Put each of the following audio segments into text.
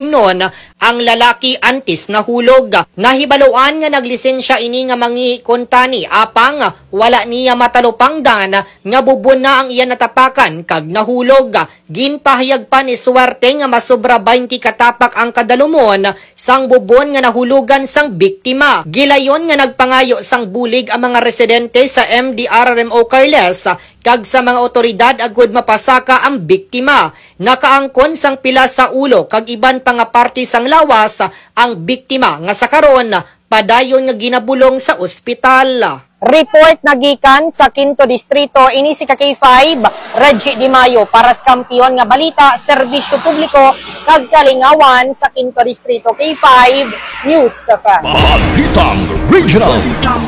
himnon ang lalaki antes nahulog. Nahibaluan nga naglisensya ini nga mangi kontani apang wala niya matalupangdan nga bubon na ang iya natapakan kag nahulog. Ginpahayag pa ni Suwerte nga masobra 20 katapak ang kadalumon sang bubon nga nahulugan sang biktima. Gilayon nga nagpangayo sang bulig ang mga residente sa MDRRMO Carles kag sa mga otoridad agud mapasaka ang biktima. Nakaangkon sang pila sa ulo kag iban pa nga parte sang lawas ang biktima nga sa karon padayon nga ginabulong sa ospital. Report nagikan sa 5th Distrito ini si K5 Reggie Di Mayo para sa kampiyon nga balita serbisyo publiko kag kalingawan sa 5th Distrito K5 News Balitang Regional.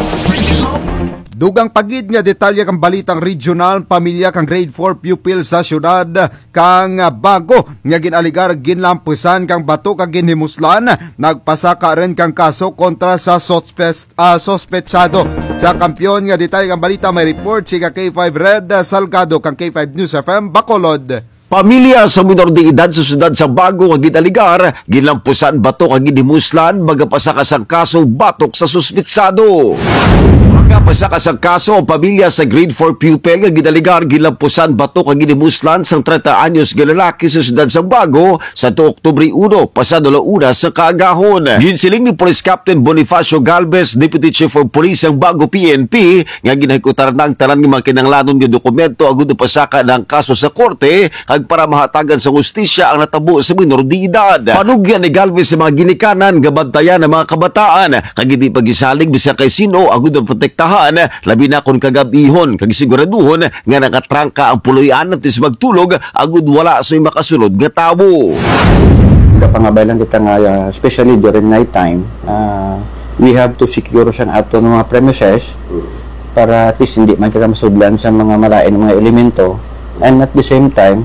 Dugang pagid nga detalye kang balitang regional, pamilya kang grade 4 pupil sa syudad kang bago nga ginaligar ginlampusan kang bato kang ginhimuslan, nagpasaka rin kang kaso kontra sa sospetsado. Sa kampiyon nga detalye kang balita may report si K5 Red Salgado kang K5 News FM Bacolod. Pamilya sa minor de edad sa syudad sa Bago nga ginaligar, ginlampusan bato kang ginhimuslan, magapasaka sang kaso batok sa suspitsado. Pagkapasa ka sa kaso, ang pamilya sa grade 4 pupil nga ginaligar gilampusan bato kang ginimuslan sang 30 anyos nga lalaki sa syudad sa Bago sa Oktubre 1 pasado una sa kaagahon. Ginsiling ni Police Captain Bonifacio Galvez, Deputy Chief of Police ang Bago PNP, nga ginahikutar ng tanan ng mga kinanglanon nga dokumento agud pasaka ng kaso sa korte kag para mahatagan sa hustisya ang natabo sa minor de edad. Panugyan ni Galvez sa mga ginikanan nga bantayan ng mga kabataan kag hindi pagisalig bisan kay sino agud ang protektahan, labi na kung kagabihon kag siguraduhon nga nakatrangka ang puloy-an at magtulog agud wala sa makasulod nga tawo. Pangabaylan kita nga especially during night time, we have to secure sa ato ng mga premises para at least hindi man kita masudlan sa mga malain ng mga elemento, and at the same time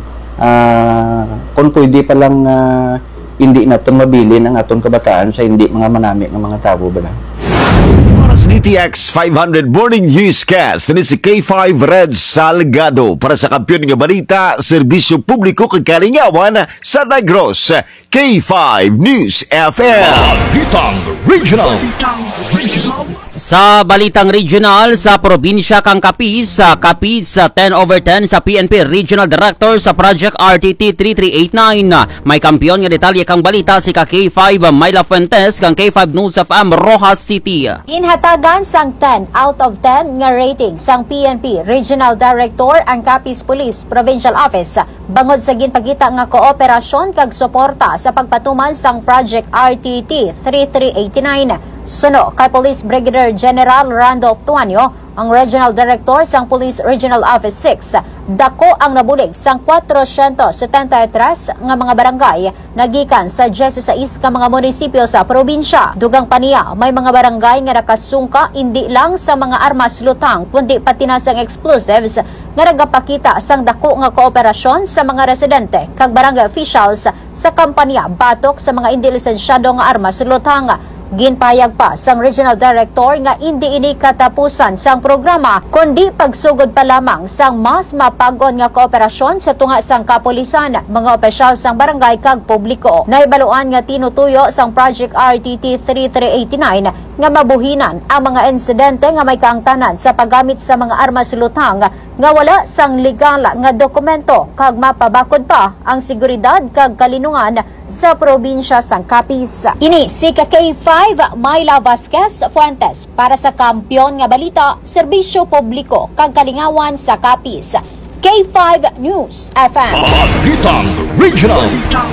kung pwede pa lang hindi natin mabilin ang atong kabataan sa hindi mga manami ng mga tao ba lang. DTX 500 Morning Newscast ni si K5 Red Salgado para sa kampiyon nga balita, serbisyo publiko kag kalingawan sa Negros, K5 News FM. Balitang Regional. Sa Balitang Regional, sa probinsya kang Capiz 10/10 sa PNP Regional Director sa Project RTT 3389. May kampiyon nga detalye kang balita si K5 Myla Fuentes kang K5 News of Rojas City. Inhatagan sang 10 out of 10 nga rating sang PNP Regional Director ang Capiz Police Provincial Office bangod sa ginpagita nga kooperasyon kag suporta sa pagpatuman sang Project RTT 3389. Suno kay Police Brigadier General Randolph Tuanyo, ang Regional Director sang Police Regional Office 6, dako ang nabulig sang 473 nga mga barangay nagikan sa 16 ka mga munisipyo sa probinsya. Dugang paniya, may mga barangay nga nakasungka hindi lang sa mga armas lutang kundi pati na sang explosives nga nagapakita sang dako nga kooperasyon sa mga residente kag barangay officials sa kampanya batok sa mga hindi lisensyado nga armas lutang. Ginpayag pa sang Regional Director nga hindi ini katapusan sang programa kundi pagsugod pa lamang sang mas mapagon nga kooperasyon sa tunga sang kapulisan, mga opisyal sang barangay kag publiko. Naibaluan nga tinutuyo sang Project RTT 3389 nga mabuhinan ang mga insidente nga may kaangtanan sa paggamit sa mga armas lutang nga wala sang legal nga dokumento kag mapabakod pa ang seguridad kag kalinungan sa probinsya sang Capiz. Ini si K5 Myla Vasquez Fuentes para sa kampiyon nga balita, serbisyo publiko kag kalingawan sa Capiz. K5 News FM. Balitang Regional.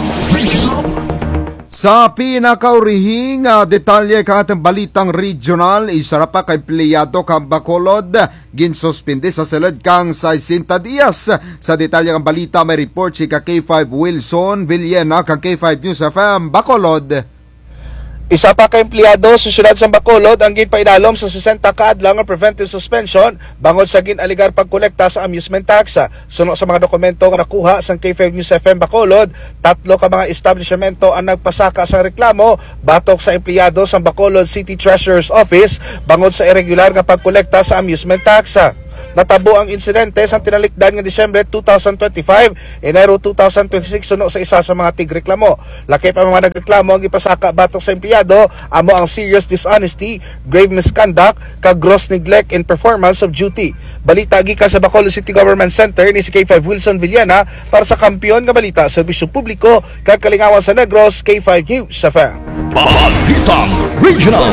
Sa pinakaurihing detalye ka atong balitang regional, isa pa kay empleyado kang Bacolod ginsuspinde sa seled kang 60 dias. Sa detalye kang balita may report si K5 Wilson Villena kang K5 News FM Bacolod. Isa pa ka empleyado sa siyudad sa Bacolod ang ginpainalom sa 60 kaadlaw nga preventive suspension bangod sa ginaligar pagkolekta sa amusement tax. Suno sa mga dokumento nga nakuha sa K5 News FM Bacolod, 3 ka mga establishmento ang nagpasaka sa reklamo batok sa empleyado sa Bacolod City Treasurer's Office bangod sa irregular nga pagkolekta sa amusement tax. Natabo ang insidente sa tinalikdan nga Disyembre 2025, Enero 2026 suno sa isa sa mga tigreklamo. Laki pa mga nagreklamo ang ipasaka batok sa empleyado amo ang serious dishonesty, grave misconduct, kag gross neglect in performance of duty. Balita gikan sa Bacolod City Government Center ni si K5 Wilson Villana para sa kampiyon nga balita sa serbisyo publiko kag kalingawan sa Negros, K5 News FM. Balitang Regional.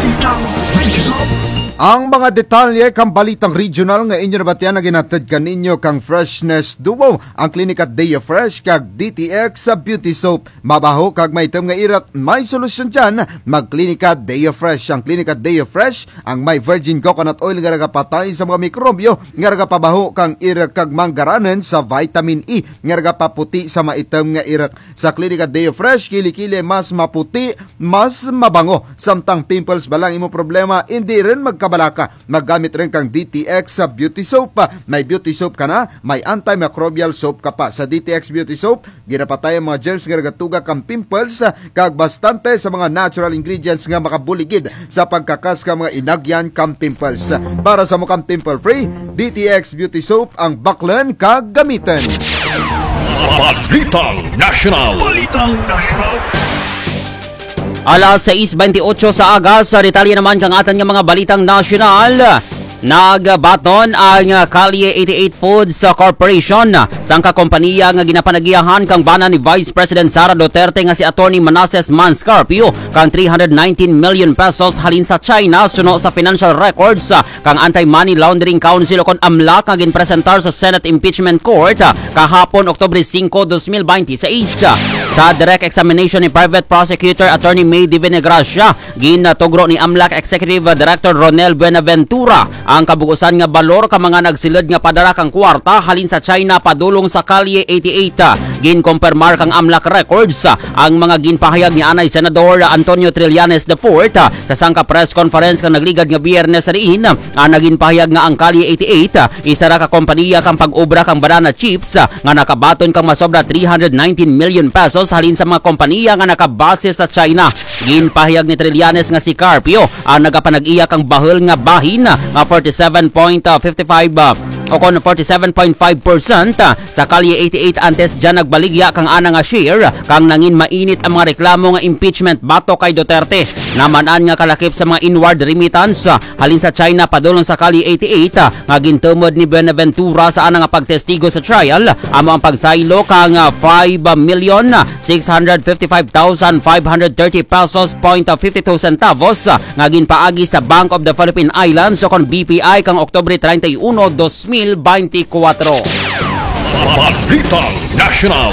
Ang mga detalye kang balitang regional nga inyo nabatyan na ginatid kaninyo kang Freshness Duo, ang klinika Dea Fresh kag DTX sa Beauty Soap. Mabaho kag may item nga irak, may solusyon dyan, magklinika Dea Fresh. Ang klinika Dea Fresh, ang may virgin coconut oil nga patay sa mga mikrobyo, nga pabaho kang irak kag manggaranen sa vitamin E, nga paputi sa maitem nga irak. Sa klinika Dea Fresh, kilikili mas maputi, mas mabango. Samtang pimples balang imo problema, hindi rin magkabalaka. Maggamit rin kang DTX sa beauty soap. May beauty soap ka na, may antimicrobial soap ka pa. Sa DTX beauty soap, ginapatay ang mga germs nga nagatuga kang pimples, kag bastante sa mga natural ingredients nga makabuligid sa pagkakas ka mga inagyan kang pimples. Para sa mukhang pimple free, DTX beauty soap ang baklan kag gamitin. Balitang National. Alas 6:28 sa aga, sa detalye naman kang atan nga mga balitang nasyonal. Nagbaton ang Kalye 88 Foods Corporation sang kakompaniya nga ginapanagiyahan kang bana ni Vice President Sara Duterte nga si Attorney Manasseh Manscarpio kang 319 million pesos halin sa China suno sa financial records kang Anti-Money Laundering Council o kon AMLAC nga ginpresentar sa Senate Impeachment Court kahapon Oktubre 5, 2026. Sa direct examination ni Private Prosecutor Attorney May Di Venegracia, ginatugro ni AMLAC Executive Director Ronel Buenaventura ang kabugusan nga balor ka mga nagsilid nga padara kang kwarta halin sa China padulong sa Kalye 88. Ginkompirmar kang AMLAC records ang mga ginpahayag ni Anay Senador Antonio Trillanes IV sa sangka press conference kang nagligad nga Biyernes riin. Ang naginpahayag nga ang Kalye 88 isa ra ka kompanya kang pag-obra kang banana chips nga nakabaton kang masobra 319 million pesos halin sa mga kompanya nga nakabase sa China. Ginpahayag ni Trillanes nga si Carpio ang nagapanag-iya kang bahol nga bahin nga 47.55 o kon 47.5% sa Kalye 88 antes dyan nagbaligya kang ana nga share kang nangin mainit ang mga reklamo nga impeachment bato kay Duterte. Namanan nga kalakip sa mga inward remittance halin sa China padulong sa Kalye 88 nga gintumod ni Buenaventura sa ana nga pagtestigo sa trial amo ang pagsaylo kang 5,655,530 pesos .52 centavos nga ginpaagi sa Bank of the Philippine Islands o kon BPI kang Oktubre 31, 2024. Balitang National.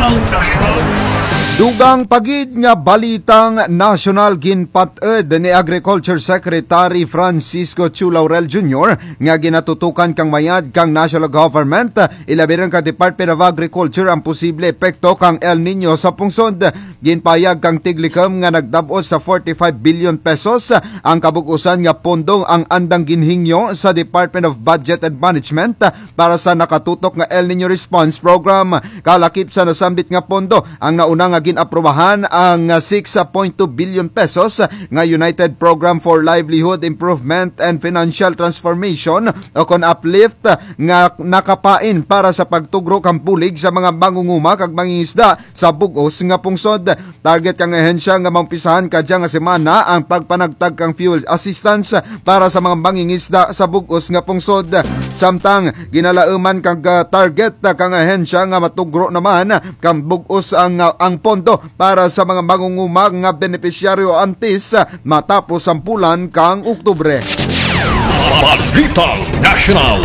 Dugang pagid nga balitang national ginpat-ed ni Agriculture Secretary Francisco Chu Laurel Jr. nga ginatutukan kang mayad kang national government ilabi rin ka Department of Agriculture ang posible epekto kang El Nino sa pungsod. Ginpayag kang tiglikam nga nagdabos sa 45 billion pesos ang kabukusan nga pondong ang andang ginhingyo sa Department of Budget and Management para sa nakatutok nga El Nino Response Program. Kalakip sa nasambit nga pondo ang nauna nga ginaprobahan ang 6.2 billion pesos nga United Program for Livelihood Improvement and Financial Transformation o kon uplift nga nakapain para sa pagtugro kang bulig sa mga mangunguma kag mangingisda sa bugos nga pungsod. Target kang ahensya nga mampisahan kadya nga semana ang pagpanagtag kang fuel assistance para sa mga mangingisda sa bugos nga pungsod. Samtang ginalauman kang target kang ahensya nga matugro naman kang bugos ang pondo para sa mga mangunguma nga benepisyaryo antes matapos ang bulan kang Oktubre. Balitang National.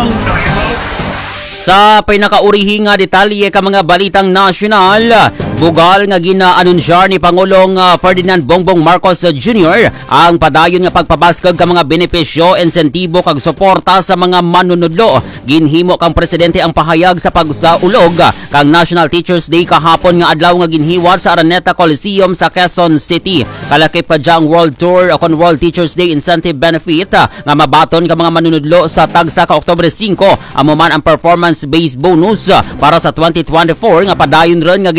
Sa pinakaurihi nga detalye ka mga balitang nasyonal, bugal nga ginaanunsar ni Pangulong Ferdinand Bongbong Marcos Jr. ang padayon nga pagpabaskag ka mga benepisyo, insentibo kag suporta sa mga manunudlo. Ginhimo kang presidente ang pahayag sa pagsaulog kang National Teachers Day kahapon nga adlaw nga ginhiwat sa Araneta Coliseum sa Quezon City. Kalakip pa diyang World Tour o kon World Teachers Day Incentive Benefit nga mabaton ka mga manunudlo sa tagsa ka Oktubre 5 amo man ang performance-based bonus para sa 2024 nga padayon ron nga ginaproseso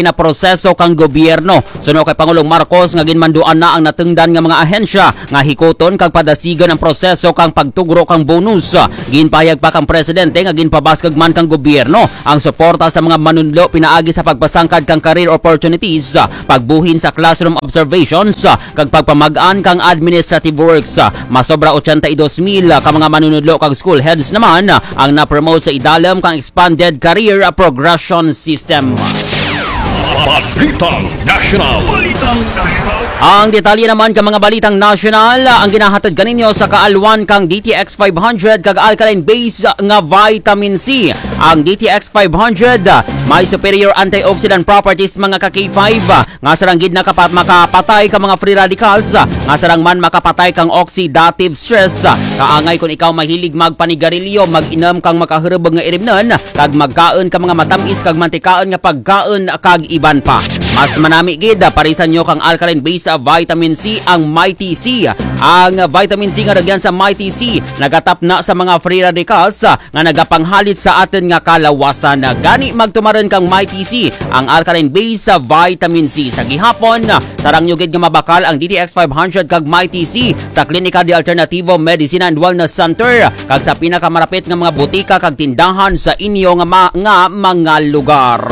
proseso kang gobyerno. Suno kay Pangulong Marcos nga ginmanduan na ang natungdan nga mga ahensya nga hikuton kag padasigan ang proseso kang pagtugro kang bonus. Ginpahayag pa kang presidente nga ginpabaskag man kang gobyerno ang suporta sa mga manunlo pinaagi sa pagpasangkad kang career opportunities, pagbuhin sa classroom observations kag pagpamag-an kang administrative works. Masobra 82,000 ka mga manunudlo kag school heads naman ang na-promote sa idalam kang expanded career progression system. Balitang National. Ang detalye naman ka mga balitang national ang ginahatid kaninyo sa kaalwan kang DTX 500 kag alkaline base nga vitamin C. Ang DTX 500 may superior antioxidant properties mga ka K5 nga sarang gid makapatay ka mga free radicals nga sarang man makapatay kang oxidative stress. Kaangay kung ikaw mahilig magpanigarilyo, mag-inom kang makahurubog nga irimnon kag magkaon ka mga matamis kag mantikaon nga pagkaon kag iban pa. Mas manami gid parisan nyo kang alkaline base vitamin C ang Mighty C. Ang vitamin C nga ragyan sa Mighty C nagatap na sa mga free radicals nga nagapanghalit sa atin nga kalawasan. Gani magtumaron kang Mighty C ang alkaline base vitamin C. Sa gihapon sarang nyo gid nga mabakal ang DTX 500 kag Mighty C sa Klinika de Alternativo Medicine and Wellness Center kag sa pinakamarapit nga mga butika kag tindahan sa inyo nga mga lugar.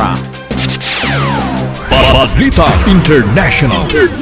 Balita International.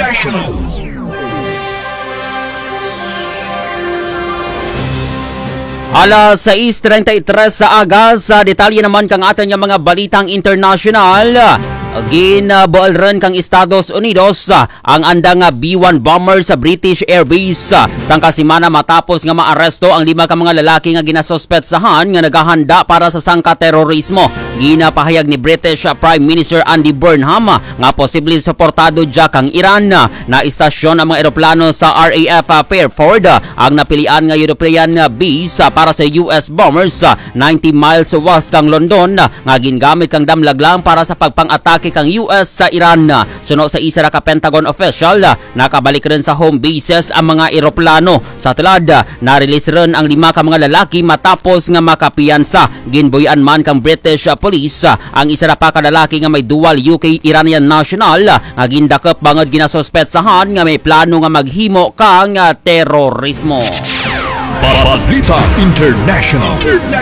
Alas 6:33 sa aga sa detalye naman kang aton nga mga balitang international. Ginabualran kang Estados Unidos ang andang B-1 bomber sa British Air Base sang kasimana matapos nga maaresto ang 5 ka mga lalaki nga ginasospetsahan nga naghahanda para sa sangka terorismo. Ginapahayag ni British Prime Minister Andy Burnham nga posibleng suportado dya kang Iran na istasyon ang mga eroplano sa RAF Fairford ang napilian nga European base para sa US bombers 90 miles west kang London nga gingamit kang damlaglang para sa pagpang-atake kang US sa Iran. Suno sa isa ra ka Pentagon official, nakabalik rin sa home bases ang mga eroplano. Sa tulad, na-release rin ang 5 ka mga lalaki matapos nga makapiyansa. Ginbuyan man kang British Police ang isa ra pa ka lalaki nga may dual UK-Iranian national nga gindakop bangod ginasospetsahan nga may plano nga maghimo kang terorismo. Balita International.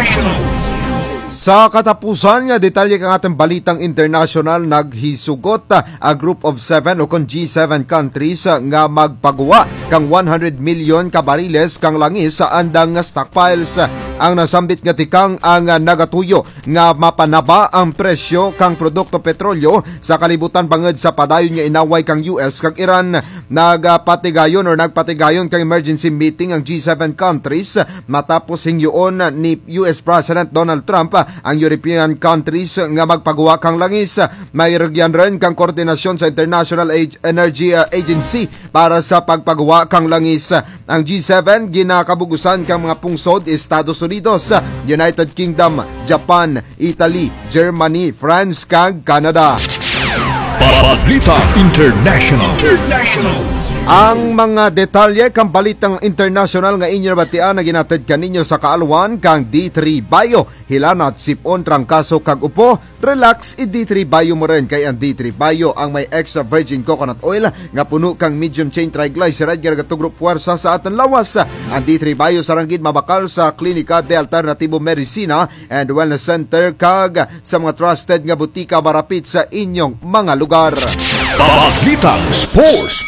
Sa katapusan nga detalye kang atong balitang international, naghisugot a group of 7 o kon G7 countries nga magpagawa kang 100 million ka bariles kang langis sa andang stockpiles. Ang nasambit nga tikang ang nagatuyo nga mapanaba ang presyo kang produkto petrolyo sa kalibutan bangod sa padayon nga inaway kang US kag Iran. Nagpatigayon kang emergency meeting ang G7 countries matapos hingyoon ni US President Donald Trump ang European countries nga magpagawa kang langis. May ragyan rin kang koordinasyon sa International Energy Agency para sa pagpagawa kang langis. Ang G7 ginakabugusan kang mga pungsod Estados Unidos, United Kingdom, Japan, Italy, Germany, France kag Canada. Balita International. Ang mga detalye kang balitang international nga inyo batian na ginatid kaninyo sa kaalwan kang D3 Bio. Hilanat, sipon, trangkaso kag upo, relax, D3 Bio mo rin. Kay ang D3 Bio ang may extra virgin coconut oil nga puno kang medium chain triglyceride nga nagatugro puwersa sa aton lawas. Ang D3 Bio saranggid mabakal sa Klinika de Alternativo Medicina and Wellness Center kag sa mga trusted nga butika marapit sa inyong mga lugar. Balita Sports.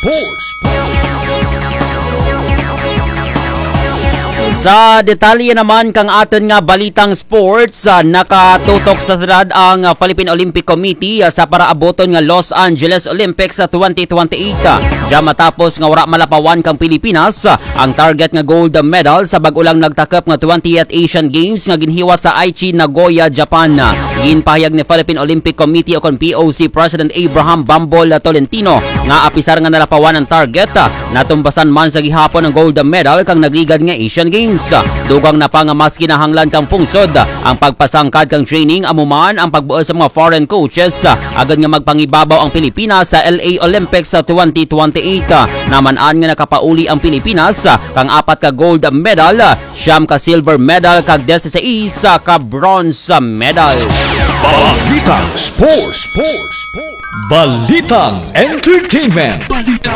Sa detalye naman kang aton nga balitang sports, nakatutok sa tulad ang Philippine Olympic Committee sa paraaboton nga Los Angeles Olympics 2028. Diya matapos nga wala malapawan kang Pilipinas ang target nga gold medal sa bag-ulang nagtakap nga 20th Asian Games nga ginhiwat sa Aichi, Nagoya, Japan. Ginpahayag ni Philippine Olympic Committee o POC President Abraham Bambol Tolentino nga apisar nga nalapawan ang target, natumbasan man sa gihapon ang gold medal kang nagligad nga Asian Games. Dugang na pa nga mas kinahanglan kang pungsod ang pagpasangkad kang training amuman ang pagbuo sa mga foreign coaches agad nga magpangibabaw ang Pilipinas sa LA Olympics 2028. Naman-an nga nakapauli ang Pilipinas kang 4 ka gold medal, 9 ka silver medal kag 16 ka bronze medal. Balita Sports. Balitang Entertainment.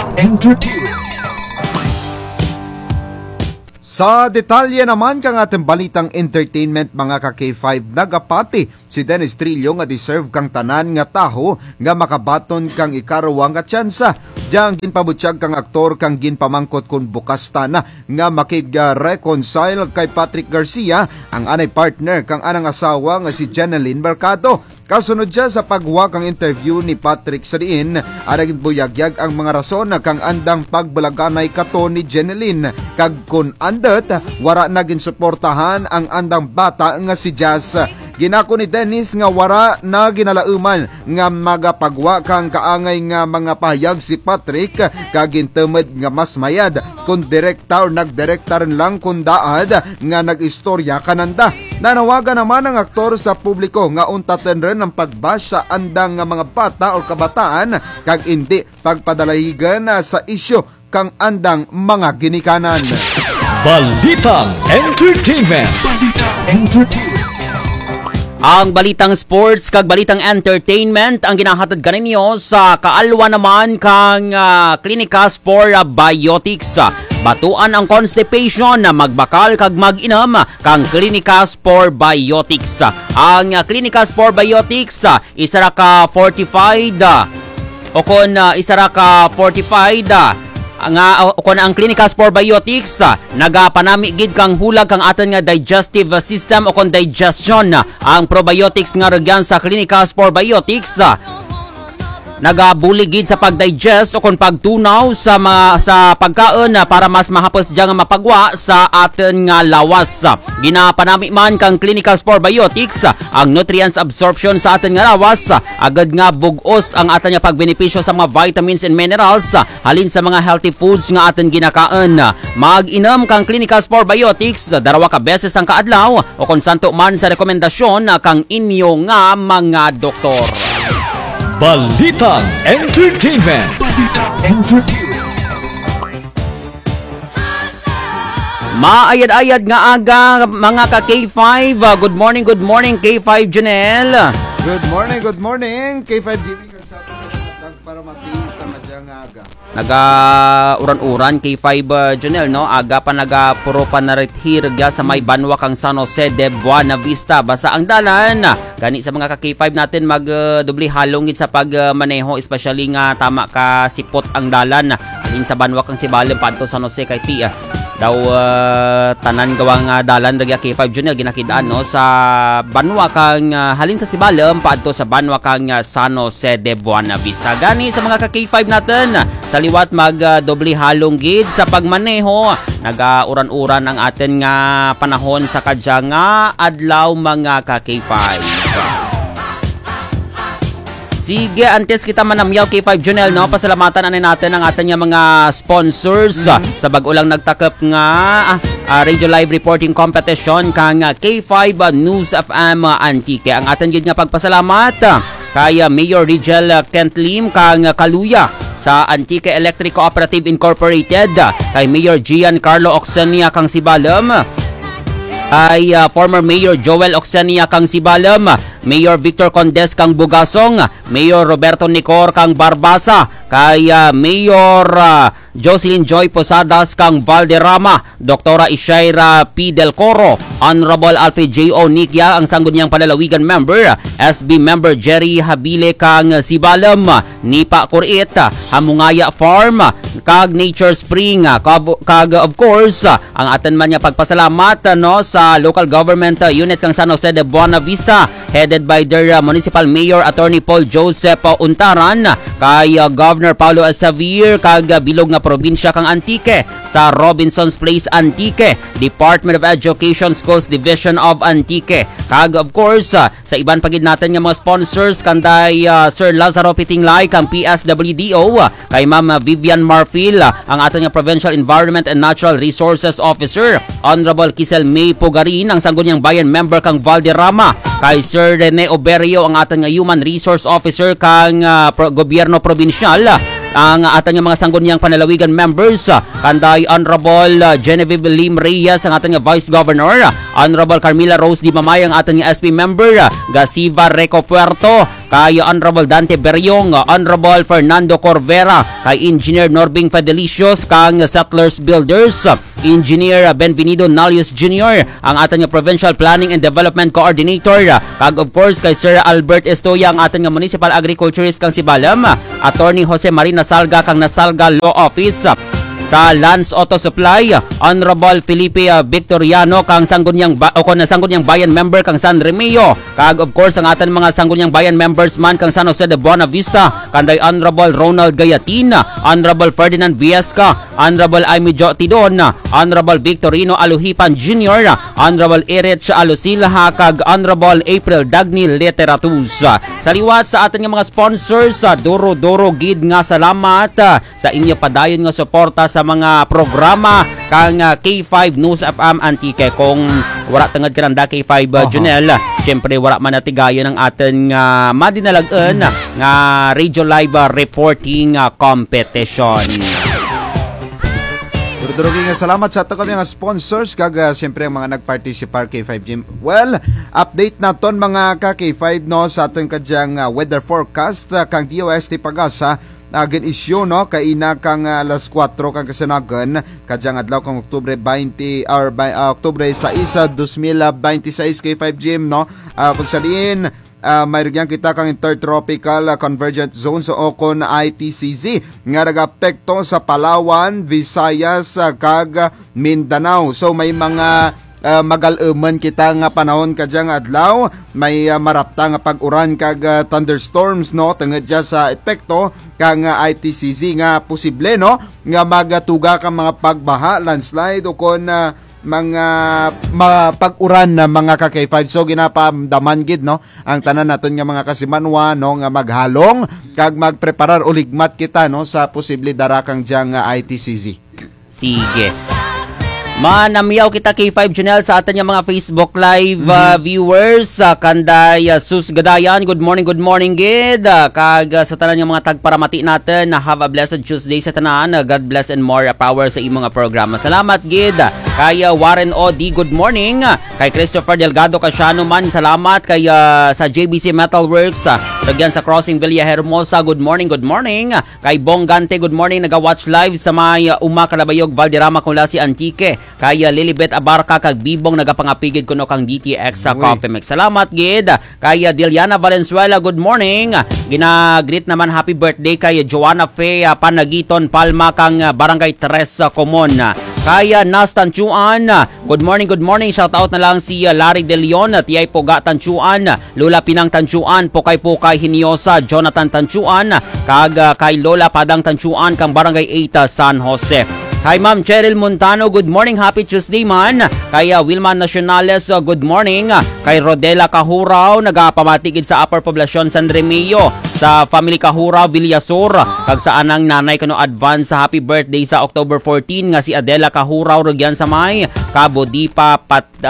Sa detalye naman kang ating balitang entertainment mga ka K5, nagapati si Dennis Trillo nga deserve kang tanan nga taho nga makabaton kang ikarawang nga tsansa. Diyang ginpabutyag kang aktor kang ginpamangkot kung bukas tana nga makig-reconcile kay Patrick Garcia, ang anay partner kang anang asawa nga si Jeneline Mercado. Kasunod siya sa pagwa kang interview ni Patrick sa diin, aragin buyagyag ang mga rason na kang andang pagbalaganay kato ni Jeneline. Kag kun andet, wara na ginsuportahan ang andang bata nga si Jazz. Ginako ni Dennis nga wara na ginalauman nga magapagwa kang kaangay nga mga pahayag si Patrick kag gintemed nga mas mayad kun direkta or nagdirekta rin lang kun daad nga nag-istorya kananda. Nanawagan naman ang aktor sa publiko nga untaten rin ang pagbash sa andang nga mga bata o kabataan kag hindi pagpadalahigan sa isyo kang andang mga ginikanan. Balitang Entertainment. Ang balitang sports kag balitang entertainment ang ginahatid kaninyo sa kaalwa naman kang Clinicas for Biotics. Batuan ang constipation na magbakal kag mag-inom kang Clinicas for Biotics. Ang Clinicas for Biotics isa ra ka fortified o kon isa ra ka fortified nga kon ang Clinicas for Biotics nagapanami gid kang hulag kang aton nga digestive system o kon digestion. Ang probiotics nga ragyan sa Clinicas for Biotics nagabuligid sa pagdigest o kon pagtunaw sa pagkaon para mas mahapos diyan nga mapagwa sa aton nga lawas. Ginapanami man kang Clinicals for Biotics ang nutrients absorption sa aton nga lawas, agad nga bugos ang aton nga pagbenepisyo sa mga vitamins and minerals halin sa mga healthy foods nga aton ginakaon. Mag-inom kang Clinicals for Biotics darawa ka beses ang kaadlaw o kon santo man sa rekomendasyon kang inyo nga mga doktor. Balitang Entertainment. Maayad-ayad nga aga mga ka K5. Good morning K5 Janelle. Good morning K5 GB kag sa aton para matin sa kadyang aga. Naga-uran-uran K5 Janelle no, aga pa puro pa narithirga sa may banwa kang San Jose de Buena Vista. Basa ang dalan gani sa mga ka K5 natin magdubli halongit sa pagmaneho, especially nga tama ka sipot ang dalan alin sa banwa kang Sibalem padto San Jose kay Tia daw tanan gawang dalan ragya K5 Janelle ginakidaan no sa banwa kang halin sa Sibalem padto sa banwa kang San Jose de Buena Vista. Gani sa mga ka K5 natin sa liwat magdobli halong gid sa pagmaneho, nag-uran-uran ang atin nga panahon sa kadya nga adlaw mga ka K5. Sige, antes kita manamyaw K5 Janelle no, pasalamatan anay natin ang atin nga mga sponsors sa bag-ulang nagtakip nga radio live reporting competition kang K5 News FM Antique. Ang atin gid nga pagpasalamat kay Mayor Rigel Kentlim kang Kaluya sa Antique Electric Cooperative Incorporated, kay Mayor Giancarlo Oxenia kang Sibalem, ay former Mayor Joel Oxenia kang Sibalem, Mayor Victor Condes kang Bugasong, Mayor Roberto Nicor kang Barbasa, kay Mayor Jocelyn Joy Posadas kang Valderrama, Dr. Ishaira P. Del Coro, Honorable Alfie J.O. Nikia ang Sangguniang Panalawigan member, SB member Jerry Habile kang Sibalem, Nipa Kurit, Hamungaya Farm, kag Nature Spring, kag of course ang atin man nga pagpasalamat no sa local government unit kang San Jose de Buena Vista headed by their Municipal Mayor Attorney Paul Joseph Untaran, kay Governor Paulo Xavier, kag bilog nga probinsya kang Antique sa Robinson's Place Antique, Department of Education Schools Division of Antique, kag of course sa iban pagid natin nga mga sponsors kanday Sir Lazaro Pitinglay kang PSWDO, kay Ma'am Vivian Marfil ang aton nga Provincial Environment and Natural Resources Officer, Honorable Kisel May Pugarin ang Sangguniang Bayan member kang Valderrama, kay Sir Rene Oberio ang aton nga Human Resource Officer kang Gobyerno Provincial, ang aton nga mga Sangguniang Panalawigan members kanday Honorable Genevieve Lim Reyes ang aton nga Vice Governor, Honorable Carmila Rose Di Mamay ang aton nga SP member, Gasiva Reco Puerto, kay Honorable Dante Beryong, Honorable Fernando Corvera, kay Engineer Norbing Fedelicios, kang Settlers Builders, Engineer Benvenido Nalius Jr., ang ating Provincial Planning and Development Coordinator, kag of course kay Sir Albert Estoya, ang ating Municipal Agriculturist kang si Balam, Attorney Jose Marina Salga kang Nasalga Law Office, sa Lance Auto Supply, Honorable Felipe Victoriano kang Sangguniang Bayan member kang San Remio, kag of course ang ating mga Sangguniang Bayan members man kang San Jose de Buena Vista, kanday Honorable Ronald Gayatin, Honorable Ferdinand Viesca, Honorable Aimee Jo Tidon, Honorable Victorino Aluhipan Jr., Honorable Erich Alusilha, kag Honorable April Dagni Literatus. Saliwat sa ating mga sponsors, duro gid nga salamat sa inyo padayon nga suporta sa mga programa kang K5 News FM Antique. Kung wala tangad ka ng K5 Junel, syempre wala man natigayon ang ating madinalagan nga Radio Live reporting competition. Duruging nga salamat sa ato kami nga sponsors kag siyempre ang mga nagparticipar K5 Gym. Well, update naton mga ka K5 no sa ating kadyang weather forecast kang DOST Pagasa agin isyu no kay ina kang alas 4 kang kasanagan kadyang adlaw kang Oktubre 20 or Oktubre 6 2026 K5 Gym no kung saliin mayroon kita kang intertropical convergent zone sa Ocon ITCZ nga nag-apekto sa Palawan, Visayas kag Mindanao. So may mga magaluman kita nga panahon kadyang adlaw, may marapta nga pag-uran kag thunderstorms no tungod dya sa epekto kang ITCZ nga posible no nga magatuga kang mga pagbaha, landslide o kon mga pag-uran na mga ka-K5. So ginapamdaman gid no ang tanan naton nga mga kasimanwa no nga maghalong kag magpreparar uligmat kita no sa posible darakang diyang ITCZ. Sige. Manamiyaw kita K5 Channel sa atin yung mga Facebook Live viewers. Kanday Sus Gadayan, good morning gid. Kag sa tanan yung mga tagparamati natin na have a blessed Tuesday sa tanan. God bless and more power sa imong programa. Salamat gid. Kay Warren O.D. good morning. Kay Christopher Delgado Casiano man, salamat. Kay sa JBC Metalworks, Ragyan sa Crossing Villa Hermosa, good morning. Kay Bong Gante, good morning. Naga-watch live sa may Uma Calabayog, Valderrama kung si Antique. Kay Lilibet Abarca, kag Bibong nagapangapigid kuno kang DTX sa Coffee Mix. Salamat gid. Kay Diliana Valenzuela, good morning. Gina-greet naman happy birthday kay Joanna Faye Panagiton Palma kang Barangay Tres Comon. Kaya Nas Tanchuan, good morning. Shout out na lang si Larry De Leon, Tiyay Poga Tanchuan, Lola Pinang Tanchuan, Pukay Hiniosa, Jonathan Tanchuan, kag kay Lola Padang Tanchuan kang Barangay 8 San Jose. Hi Ma'am Cheryl Montano, good morning, happy Tuesday man. Kay Wilman Nacionales, good morning. Kay Rodela Kahuraw, nagapamatigid sa Upper Poblacion San Remio, sa Family Kahuraw Villasor, kag sa anang nanay kano advance sa happy birthday sa October 14 nga si Adela Kahuraw rugyan sa may Kabodipa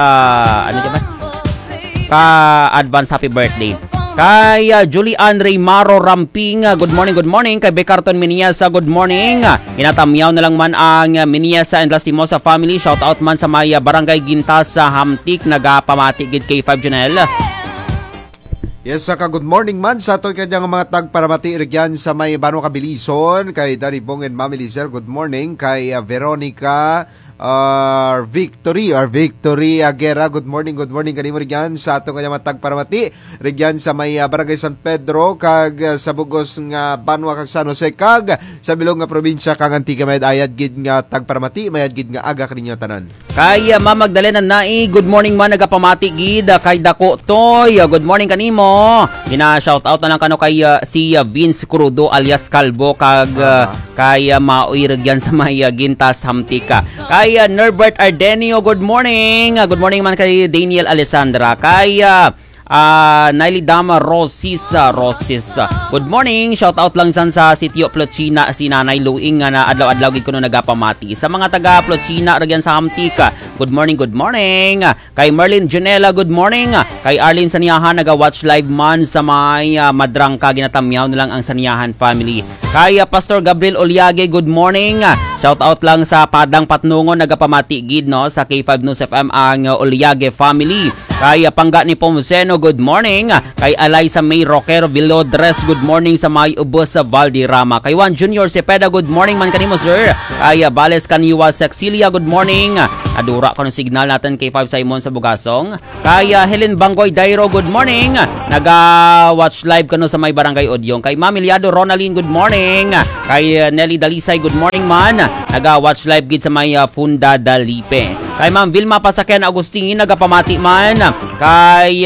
advance happy birthday. Kay Julian Raymaro Ramping, good morning. Kay Becarton Miniasa, good morning. Inatamyaw na lang man ang Miniasa and Lastimosa family. Shout out man sa may Barangay Gintas sa Hamtik, nagapamatigid kay 5 Janelle. Yes, saka good morning man sa ato kanyang mga tagparamati rigyan sa may Bano Kabilison. Kay Danny Bong and Mami Lizel, good morning. Kay Veronica Victory Aguera, good morning kanimo rigyan sa ato kanyang mga tagparamati rigyan sa may Barangay San Pedro kag sa Bugos nga Banwa kag San Jose kag sa bilog nga probinsya kag Antique. Mayad ayad gid nga tagparamati, mayad gid nga aga kaninyo tanan. Kay Ma'am Magdalena Nai, good morning man, nagapamati gid. Kay Dako Toy, good morning kanimo. Gina-shout out na lang kano kay si Vince Crudo alias Calvo kag kay Maoy rigyan sa may Gintas Hamtika. Kay Norbert Ardenio, good morning. Good morning man kay Daniel Alessandra. Kay Naili Dama Rosis. Good morning. Shout out lang dyan sa Sitio Plochina si Nanay Luing na adlaw-adlaw gid kuno nagapamati. Sa mga taga Plochina ragyan sa Hamtika, Good morning, good morning. Kay Merlin Janela, good morning. Kay Arlene Saniahan, naga-watch live man sa may Madrangka, ginatamyaw na lang ang Saniahan family. Kay Pastor Gabriel Oliage, good morning. Shout out lang sa Padang Patnungon, nagapamati gid no sa K5 News FM ang Oliage family. Kay Pangga ni Pomoseno, good morning. Kay Eliza May Roquero Villodres, good morning sa may ubos sa Valderrama. Kay Juan Junior Cepeda, good morning man kanimo sir. Kay Bales Kaniwa Sexilia, good morning. Adura ko ng signal natin K5 Simon sa Bugasong. Kay Helen Bangoy Dairo, good morning. Naga-watch live kano sa may Barangay Odyong. Kay Mamiliado Ronaline, good morning. Kay Nelly Dalisay, good morning man. Naga-watch live gid sa may Funda Dalipe. Kay Ma'am Vilma Pasakyan Agustin, nagapamati man. Kay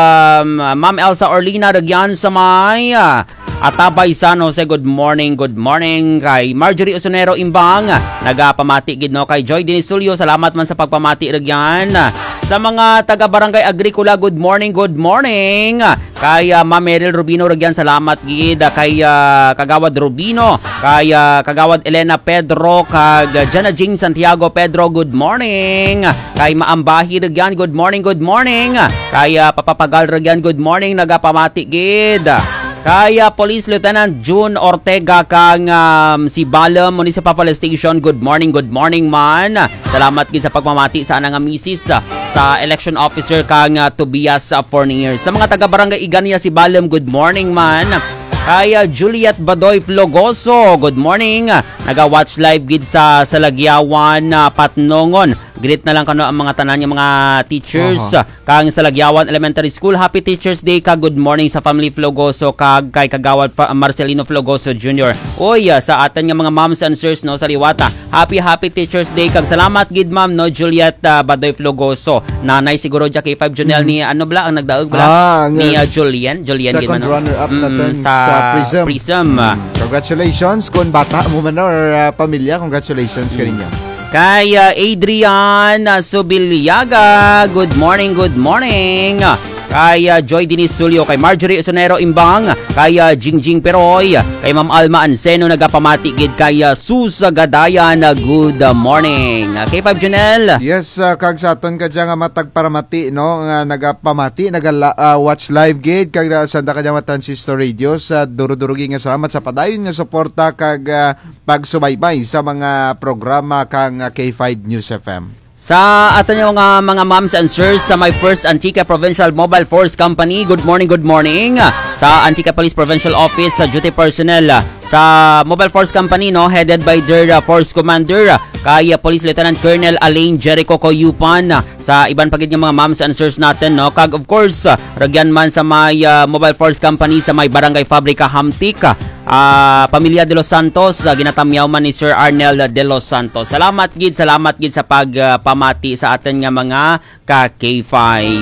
Ma'am Elsa Orlina Ragyan sa may Atabay San Jose, good morning, good morning. Kay Marjorie Usonero Imbang, nagapamati gid no. Kay Joy Dinisulio, salamat man sa pagpamati Ragyan. Sa mga taga Barangay Agricola, good morning, good morning. Kay Ma'am Meryl Rubino Ragyan, salamat gid. Kay Kagawad Rubino, kay Kagawad Elena Pedro, kag Jana Jing Santiago Pedro, good morning. Kay Maambahi Ragyan, good morning, good morning. Kay Papapagal Ragyan, good morning, nagapamati gid. Kaya Police Lieutenant June Ortega kang si Balam Municipal Police Station, good morning man. Salamat gid sa pagmamati sa anang misis sa election officer kang Tobias Fournier. Sa mga taga Barangay Igania si Balam, good morning man. Kaya Juliet Badoy Flogoso, good morning. Naga-watch live gid sa Salagyawan Patnongon. Greet na lang kano ang mga tanan yung mga teachers kang Salagyawan Elementary School. Happy Teachers Day ka, good morning sa family Flogoso kag kay Kagawad Marcelino Flogoso Jr. Oy, sa atin nga mga moms and sirs no sa liwata. Happy Teachers Day kag salamat gid ma'am no Juliet Badoy Flogoso. Nanay siguro ja kay 5 Junel ni ano bala ang nagdaog bala ni Julian gid man no. Second runner up natin sa Prism. Congratulations kung bata mo man or pamilya, congratulations kaninyo. Kay Adrian Subiliaga, good morning, good morning. Kay Joy Dinisulio, kay Marjorie Usonero Imbang, kay Jingjing Peroy, kay Ma'am Alma Anseno, nagapamati gid kay Susa Gadayan, good morning. Kay 5 Junel. Yes, kag sa aton ka dyan nga matagparamati, no? Nga nagapamati, watch live gid, kag sanda ka dyan transistor radio. Sa durudurugi nga salamat sa padayon nga suporta kag pagsubaybay sa mga programa kang K5 News FM. Sa ato yung mga moms and sirs sa my first Antique Provincial Mobile Force Company, good morning, good morning. Sa Antique Police Provincial Office, sa duty personnel sa Mobile Force Company, no, headed by their Force Commander, kay Police Lieutenant Colonel Alain Jericho Coyupan. Sa iban pagid nga mga moms and sirs natin, no, kag of course ragyan man sa may Mobile Force Company sa may Barangay Fabrica Hamtik, Pamilya de los Santos, ginatamyaw man ni Sir Arnel de los Santos. Salamat gid sa pagpamati sa atin nga mga ka-K5.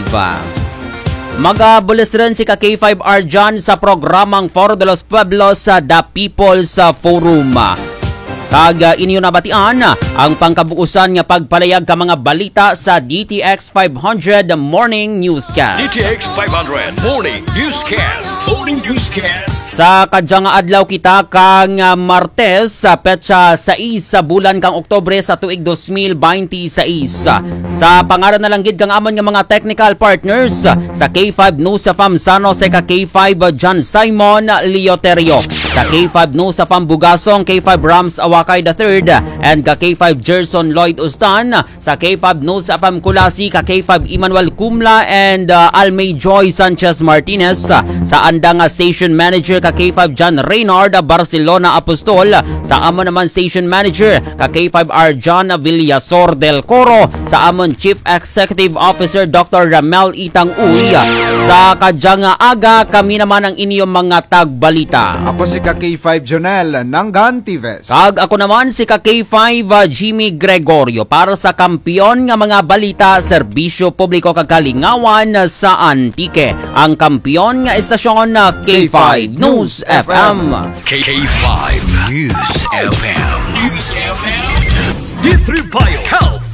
Magabulis rin si ka-K5 Arjan sa programang Foro de los Pueblos sa The People's Forum. Kag inyo nabatian ang pangkabuusan nga pagpalayag ka mga balita sa DTX 500 Morning Newscast. DTX 500 Morning Newscast. Morning Newscast. Sa kadyang adlaw kita kang Martes sa petsa 6 sa bulan kang Oktubre sa tuig 2026. Sa pangaran na lang gid kang amon nga mga technical partners sa K5 News sa Fam San Jose, ka K5 John Simon Leoterio. Sa K5 News sa Fam Bugasong, K5 Rams Awakay III and ka K5 Gerson Lloyd Ustan. Sa K5 News sa Fam Kulasi, ka K5 Emmanuel Kumla and Almay Joy Sanchez Martinez. Sa andang Station Manager, ka K5 John Reynard Barcelona Apostol. Sa amon naman Station Manager, ka K5 Arjan Villasor del Coro. Sa amon Chief Executive Officer Dr. Ramel Itang Uy. Sa kadyang aga, kami naman ang inyong mga tagbalita. Ako si ka K5 Jonel ng Gantives. Kag ako naman si ka K5 Jimmy Gregorio para sa kampiyon nga mga balita, serbisyo publiko kag kalingawan sa Antique. Ang kampiyon nga estasyon na K5 News FM. K5 News FM. News FM. D3 Bio Health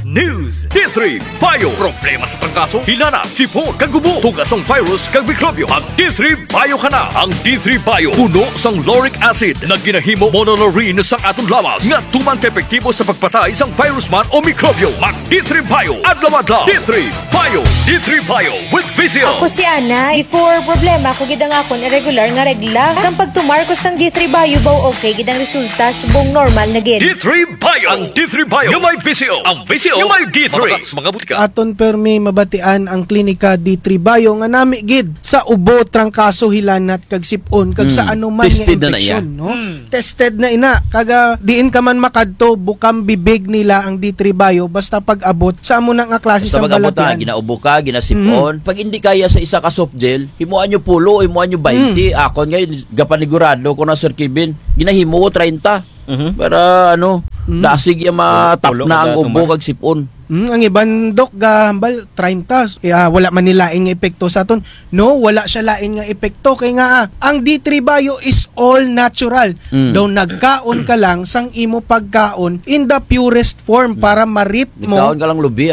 News. D3 Bio. Problema sa trangkaso, hinana, sipon, kagubo, tugasong virus, kag mikrobyo. Ang D3 Bio ka na. Ang D3 Bio puno sang lauric acid na ginahimo monolaurin sang atong lawas nga tuman ka-epektibo sa pagpatay sang virus man o mikrobyo. Mag D3 Bio. Adlaw-adlaw. D3 Bio. D3 Bio with Vizio. Ako si Ana, before problema ko gidang akon irregular nga regla. Sang pagtumar ko sang D3 Bio baw okay gidang resulta subong normal na gid. D3 Bio. Ang D3 Bio. Yung may Vizio. Ang Vizio. Yung may D3. Mga butika. Aton permi mabatian ang klinika D3 Bio nga nami gid sa ubo, trangkaso, hilanat kag sipon kag sa anuman nga Tested na infection, no? Tested na ina kaga diin ka man makadto bukang bibig nila ang D3 Bio basta pag-abot sa amo na nga klase Sa sa pag-abot na, balatian. ginaubo ka, ginasipon. Pag hindi kaya sa isa ka soft gel, himuan nyo pulo, himuan nyo 20. Akon ngayon, gapanigurado ko na Sir Kevin, ginahimo ko 30. Para dasig yung matap na ang ubo kag sipon. Ang ibang dok gahambal 30 wala man nilain nga epekto sa aton. No, wala siya lain nga epekto kay nga ang D3 Bio is all natural. Daw nagkaon ka lang sang imo pagkaon in the purest form para ma-rip mo. Nagkaon ka lang lubi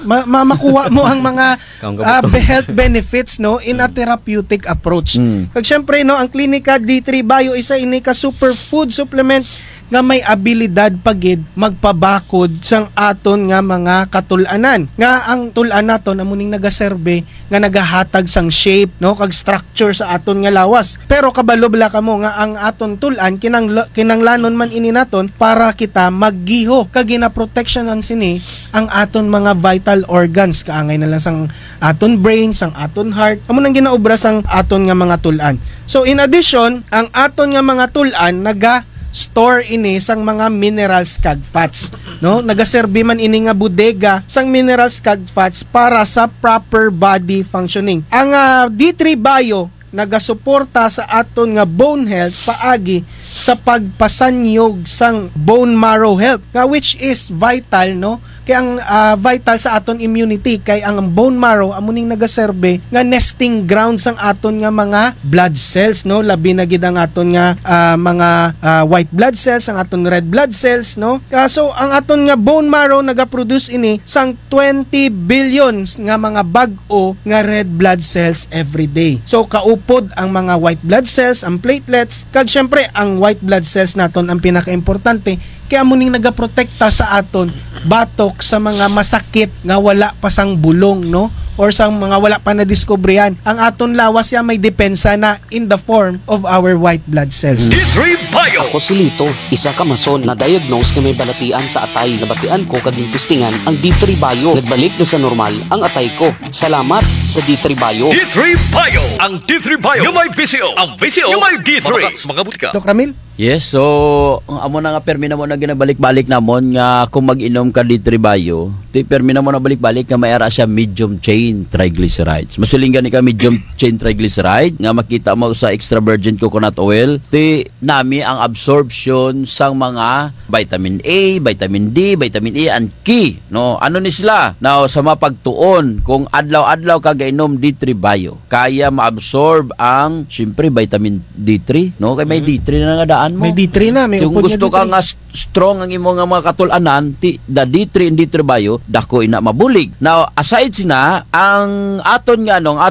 Makuha mo ang mga health benefits no in a therapeutic approach. Kag syempre no ang klinika D3 Bio isa ini ka superfood supplement nga may abilidad pagid magpabakod sang aton nga mga katulanan. Nga ang tulan naton amuning nagaserbe nga nagahatag sang shape no kag structure sa aton nga lawas. Pero kabalo bala kamo nga ang aton tulan kinanglanon man ini naton para kita maggiho kag ginaprotectionan sini ang aton mga vital organs kaangay na lang sang aton brain, sang aton heart. Amo nang ginaobra sang aton nga mga tulan. So in addition, ang aton nga mga tulan store ini sang mga minerals kag fats, no? Nagaserbi man ini nga bodega sang minerals kag fats para sa proper body functioning. Ang D3 Bio nagasuporta sa aton nga bone health paagi sa pagpasanyog sang bone marrow health, which is vital, no? Kay ang vital sa aton immunity kay ang bone marrow amuning nagaserbe nga nesting ground sang aton nga mga blood cells, no? Labi na gid ang aton nga mga white blood cells, ang aton red blood cells, no? So ang aton nga bone marrow nagaproduce ini sang 20 billions nga mga bag-o nga red blood cells every day. So kaupod ang mga white blood cells, ang platelets, kag syempre ang white blood cells naton ang pinakaimportante kaya muning nagaprotekta sa aton batok sa mga masakit nga wala pa sang bulong, no? Or sang mga wala pa na diskubrihan. Ang aton lawas ya may depensa na in the form of our white blood cells. D3 Bio. Ako si Lito, isa ka mason na diagnose nga may balatian sa atay. Nabatian ko kaging testingan ang D3 Bio. Nagbalik na sa normal ang atay ko. Salamat sa D3 Bio. D3 Bio. Ang D3 Bio. Yung may Vizio. Ang Vizio. Yung may D3. Mga butika. Dok Ramil? Yes, so amo na nga permi na mo na ginabalik-balik namon nga kung mag-inom ka D3 Bio, permi na mo na balik-balik nga mayara siya medium chain triglycerides. Masulingan ni ka medium chain triglyceride nga makita mo sa extra virgin coconut oil, nami ang absorption sang mga vitamin A, vitamin D, vitamin E and K, no? Ano ni sila? Now sa mapagtuon kung adlaw-adlaw ka gainom D3 Bio, kaya ma-absorb ang syempre vitamin D3, no? Kay may D3 na nga daan mo. May D3 na, may kung upod gusto nga ka D3. nga strong ang imo nga mga katulanan, the D3 and D3 Bio, dako ina mabulig. Now, aside sina, ang aton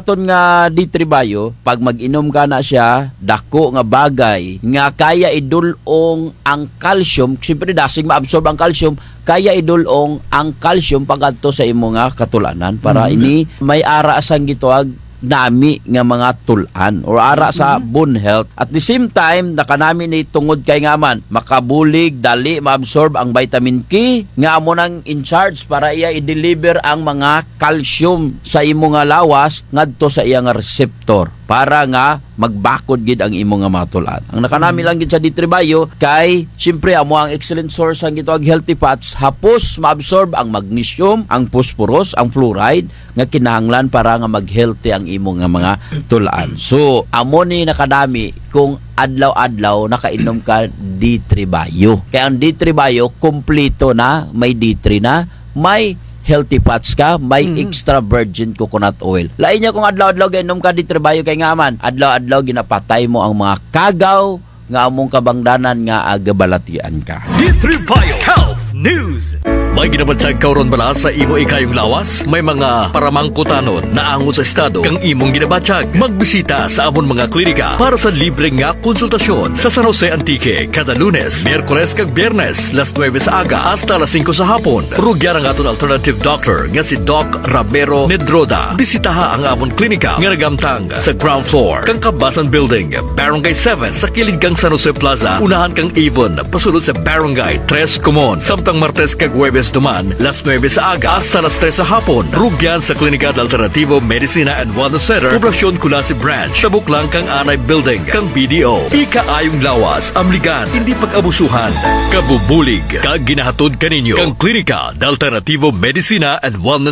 nga D3 Bio, pag mag-inom ka na siya, dako nga bagay, nga kaya idulong ang calcium, siyempre dasig ma-absorb ang calcium, kaya idulong ang calcium pagadto sa imo nga katulanan, para ini may ara sang gituag nami nga mga tulan or ara sa bone health. At the same time, nakanami ni tungod kay nga man makabulig, dali maabsorb ang vitamin K nga amo nang in charge para iya i-deliver ang mga calcium sa imo nga lawas ngadto sa iya nga receptor para nga magbakod gid ang imo nga matulan. Ang nakanami lang gid sa D3 Bio kay syempre amo ang excellent source ang gitawag healthy fats, hapos maabsorb ang magnesium, ang phosphorus, ang fluoride nga kinahanglan para nga mag-healthy ang imo nga mga tulaan. So amo ni nakadami kung adlaw-adlaw nakainom ka D3 Bio. Kaya ang D3 Bio kompleto na, may D3 na, may healthy fats ka, may extra virgin coconut oil. Lain niya kung adlaw-adlaw gainom ka D3 Bio kay nga man, adlaw-adlaw ginapatay mo ang mga kagaw nga among kabangdanan nga agabalatian ka. D3 Bio Health News. May ginabatsag kauron bala sa imo ikayong lawas? May mga paramangkutanon na angon sa estado kang imong ginabatsag. Magbisita sa amon mga klinika para sa libre nga konsultasyon sa San Jose Antique kada Lunes, Miyerkules kag Biyernes, las 9 sa aga hasta las 5 sa hapon. Rugyan ang aton alternative doctor nga si Doc Ramiro Nedroda. Bisitaha ang amon klinika nga nagamtang sa ground floor kang Kabasan Building, Barangay 7 sa kilid kang San Jose Plaza, unahan kang Avon, pasulod sa Barangay 3 Comon. Samtang Martes kag Huwebes duman, las 9 sa aga hasta las 3 sa hapon. Rugyan sa Klinika de Alternativo Medicina and Wellness Center, Poblasyon Kulasi Branch, tabuk lang kang Anay Building, kang BDO. Ikaayong lawas, amligan, hindi pag-abusuhan. Kabubulig, kag ginahatod kaninyo, kang Klinika de Alternativo Medicina and Wellness